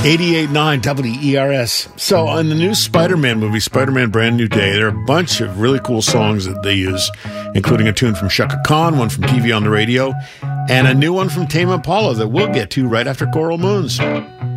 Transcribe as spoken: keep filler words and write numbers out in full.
eighty-eight point nine W E R S. So in the new Spider-Man movie, Spider-Man Brand New Day, there are a bunch of really cool songs that they use, including a tune from Chaka Khan, one from T V on the Radio, and a new one from Tame Impala that we'll get to right after Coral Moons.